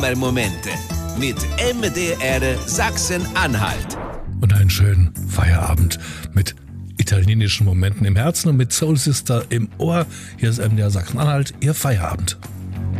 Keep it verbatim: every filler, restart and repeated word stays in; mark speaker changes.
Speaker 1: Momente mit M D R Sachsen-Anhalt.
Speaker 2: Und einen schönen Feierabend mit italienischen Momenten im Herzen und mit Soul Sister im Ohr. Hier ist M D R Sachsen-Anhalt, Ihr Feierabend.